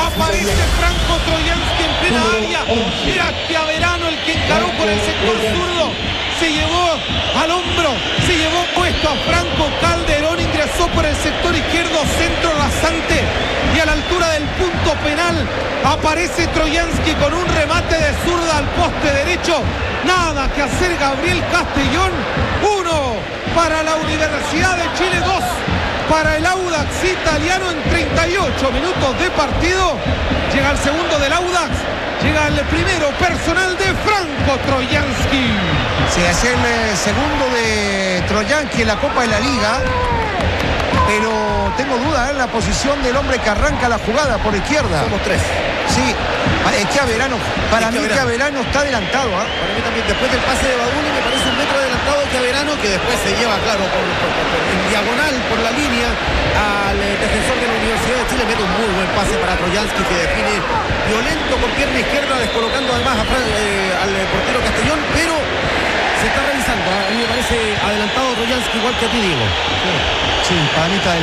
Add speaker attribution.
Speaker 1: Aparece Franco Trojansky en plena área. Era Chiaverano el que encaró por el sector zurdo. Se llevó al hombro, se llevó puesto a Franco Calderón, ingresó por el sector izquierdo, centro rasante, y a la altura del punto penal aparece Trojansky con un remate de zurda al poste derecho. Nada que hacer Gabriel Castellón. 1 para la Universidad de Chile, 2 para el Audax italiano en 38 minutos de partido. Llega el segundo del Audax, llega el primero personal de Franco Trojansky.
Speaker 2: Sí, es el segundo de Trojansky en la Copa de la Liga, pero tengo dudas en la posición del hombre que arranca la jugada por izquierda.
Speaker 3: Somos 3.
Speaker 2: Sí, es Chiaverano. Para mí Chiaverano está adelantado.
Speaker 3: Para mí también, después del pase de Baduni, me parece un metro adelantado Chiaverano, que después se lleva, claro, en diagonal por la línea al defensor de la Universidad de Chile. Mete un muy buen pase para Trojansky, que define violento con pierna izquierda, descolocando además al portero Castellón, pero se está revisando. A mí me parece adelantado Trojansky, igual que a ti, Diego.
Speaker 2: Sí, para mí está